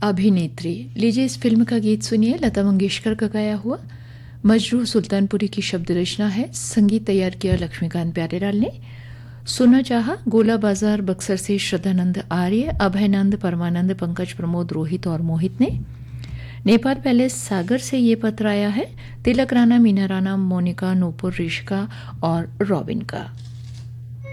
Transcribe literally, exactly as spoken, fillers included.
अभिनेत्री। लीजिए इस फिल्म का गीत सुनिए, लता मंगेशकर का गाया हुआ। मजरूह सुल्तानपुरी की शब्द रचना है, संगीत तैयार किया लक्ष्मीकांत प्यारेलाल ने। सुना चाहा गोला बाजार बक्सर से श्रद्धानंद आर्य, अभयनंद, परमानंद, पंकज, प्रमोद, रोहित और मोहित ने। नेपाल पैलेस सागर से ये पत्र आया है तिलक राणा, मीना राणा, मोनिका, नूपुर, ऋषिका और रॉबिन का।